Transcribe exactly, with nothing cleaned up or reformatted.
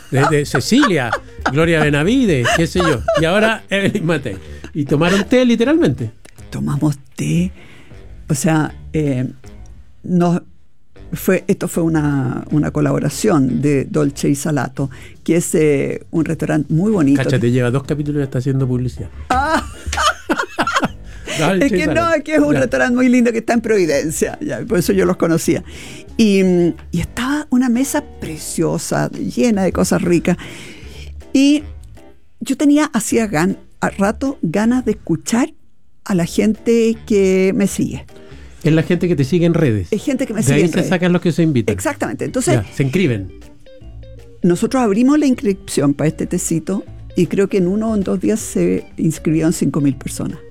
de, de Cecilia, Gloria Benavides, qué sé yo. Y ahora Evelyn Matei. Y tomaron té literalmente. Tomamos té. O sea, eh, nos, fue, esto fue una, una colaboración de Dolce y Salato, que es eh, un restaurante muy bonito. Cacha, te lleva dos capítulos y ya está haciendo publicidad. Ah. Es que no, es que es un ya. restaurante muy lindo que está en Providencia, ya, por eso yo los conocía. Y, y estaba una mesa preciosa, llena de cosas ricas. Y yo tenía, hacía gan, a rato, ganas de escuchar a la gente que me sigue. Es la gente que te sigue en redes. Es gente que me de sigue ahí en se redes. sacan los que se invitan. Exactamente. Entonces, ya, se inscriben. Nosotros abrimos la inscripción para este tecito y creo que en uno o en dos días se inscribieron cinco mil personas.